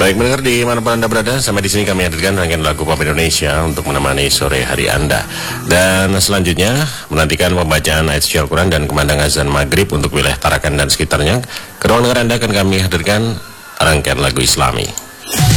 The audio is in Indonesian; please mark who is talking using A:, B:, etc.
A: Baik mendengar di manapun Anda berada, sampai di sini kami hadirkan rangkaian lagu pop Indonesia untuk menemani sore hari Anda. Dan selanjutnya menantikan pembacaan ayat suci Al-Quran dan kumandang azan maghrib untuk wilayah Tarakan dan sekitarnya. Ke ruang dengar Anda akan kami hadirkan rangkaian lagu Islami.